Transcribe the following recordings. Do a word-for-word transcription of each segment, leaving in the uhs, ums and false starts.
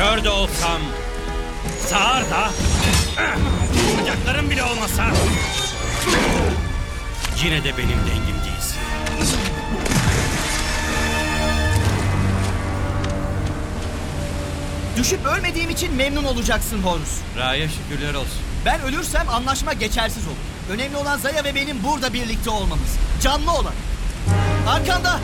Kör de olsam, sağır da, bacaklarım bile olmasa, yine de benim dengim değilsin. Düşüp ölmediğim için memnun olacaksın Horus. Ra'ya şükürler olsun. Ben ölürsem anlaşma geçersiz olur. Önemli olan Zaya ve benim burada birlikte olmamız. Canlı olan. Arkanda!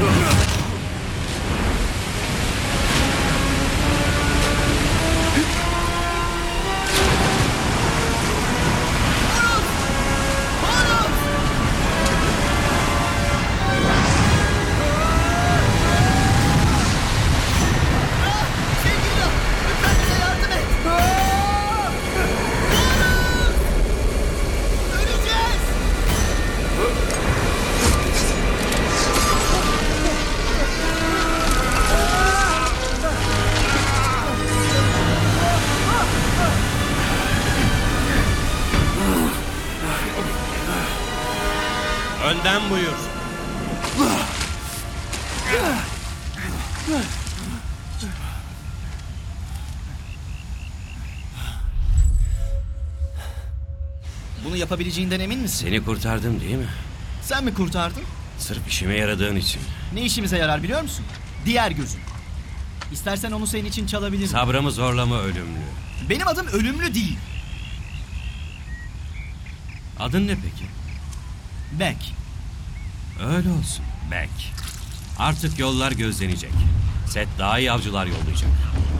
Önden buyur. Bunu yapabileceğinden emin misin? Seni kurtardım değil mi? Sen mi kurtardın? Sırf işime yaradığın için. Ne işimize yarar biliyor musun? Diğer gözün. İstersen onu senin için çalabilirim. Sabrımı zorlama ölümlü. Benim adım ölümlü değil. Adın ne peki? Beck. Öyle olsun. Beck. Artık yollar gözlenecek. Set daha iyi avcılar yollayacak.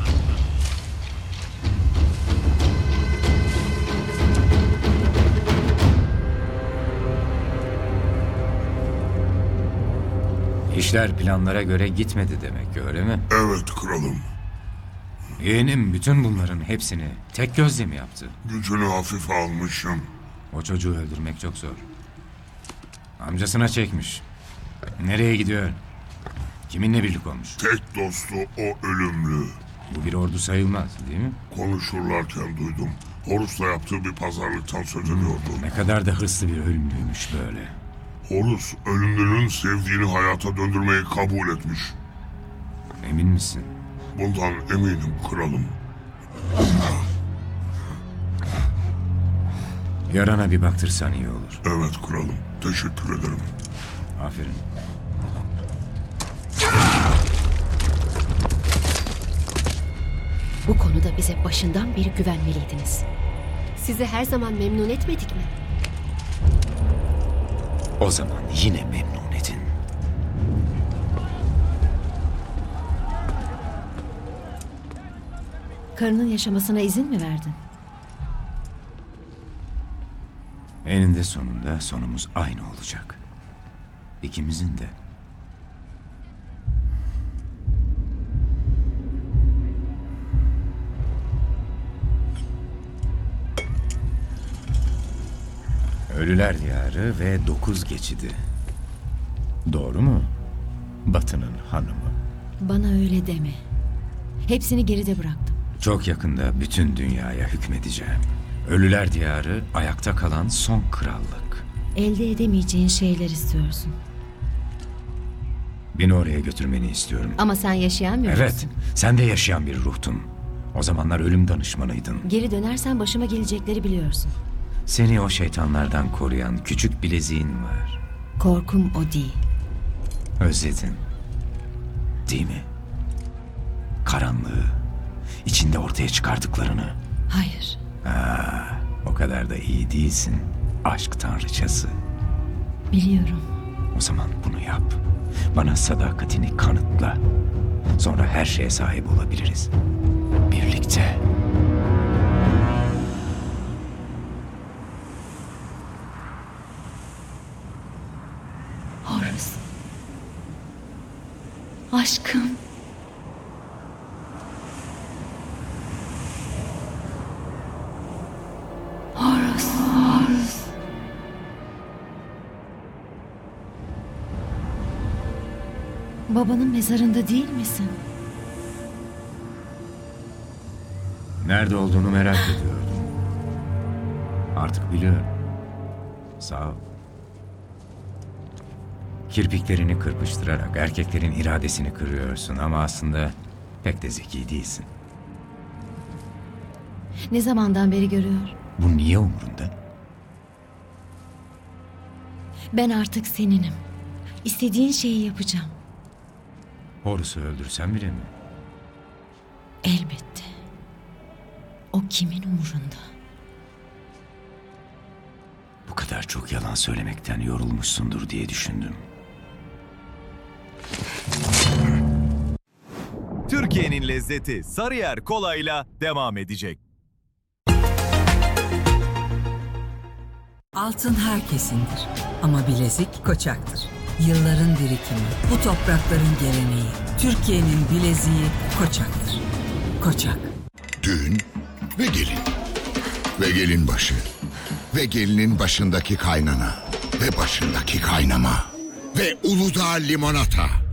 İşler planlara göre gitmedi demek, öyle mi? Evet kralım. Yeğenim bütün bunların hepsini tek gözle mi yaptı? Gücünü hafife almışım. O çocuğu öldürmek çok zor. Amcasına çekmiş. Nereye gidiyor? Kiminle birlik olmuş? Tek dostu o ölümlü. Bu bir ordu sayılmaz, değil mi? Konuşurlarken duydum. Horus'la yaptığı bir pazarlıktan söz ediyordu. Ne kadar da hırslı bir ölümlüymüş böyle. Horus ölümlünün sevdiğini hayata döndürmeyi kabul etmiş. Emin misin? Bundan eminim kralım. Yarana bir baktırsan iyi olur. Evet kralım. Teşekkür ederim. Aferin. Bu konuda bize başından beri güvenmeliydiniz. Sizi her zaman memnun etmedik mi? O zaman yine memnun edin. Karının yaşamasına izin mi verdin? Eninde sonunda sonumuz aynı olacak. İkimizin de. Ölüler Diyarı ve Dokuz Geçidi. Doğru mu? Batı'nın hanımı. Bana öyle deme. Hepsini geride bıraktım. Çok yakında bütün dünyaya hükmedeceğim. Ölüler Diyarı ayakta kalan son krallık. Elde edemeyeceğin şeyler istiyorsun. Beni oraya götürmeni istiyorum. Ama sen yaşayamıyor Evet, musun? sen de yaşayan bir ruhtun. O zamanlar ölüm danışmanıydın. Geri dönersen başıma gelecekleri biliyorsun. Seni o şeytanlardan koruyan küçük bileziğin var. Korkum o değil. Özledin. Değil mi? Karanlığı, içinde ortaya çıkardıklarını. Hayır. Aa, o kadar da iyi değilsin. Aşk tanrıçası. Biliyorum. O zaman bunu yap. Bana sadakatini kanıtla. Sonra her şeye sahip olabiliriz. Birlikte. Horus. Aşkım. Horus. Horus. Babanın mezarında değil misin? Nerede olduğunu merak ediyordum. Artık biliyorum. Sağ ol. Kirpiklerini kırpıştırarak erkeklerin iradesini kırıyorsun ama aslında pek de zeki değilsin. Ne zamandan beri görüyor? Bu niye umurunda? Ben artık seninim. İstediğin şeyi yapacağım. Horus'u öldürsem bile mi? Elbette. O kimin umurunda? Bu kadar çok yalan söylemekten yorulmuşsundur diye düşündüm. Türkiye'nin lezzeti Sarıyer Kolay'la devam edecek. Altın herkesindir ama bilezik Koçak'tır. Yılların birikimi, bu toprakların geleneği. Türkiye'nin bileziği Koçak'tır. Koçak. Düğün ve gelin. Ve gelin başı. Ve gelinin başındaki kaynana. Ve başındaki kaynama. Ve Uludağ limonata.